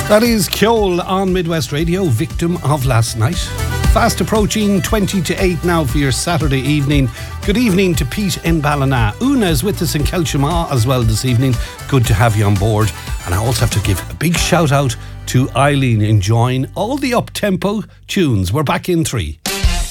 That is Kjol on Midwest Radio, victim of last night. Fast approaching 20 to 8 now for your Saturday evening. Good evening to Pete in Ballina. Una is with us in Kelchama as well this evening. Good to have you on board. And I also have to give a big shout out to Eileen enjoying all the up-tempo tunes. We're back in 3.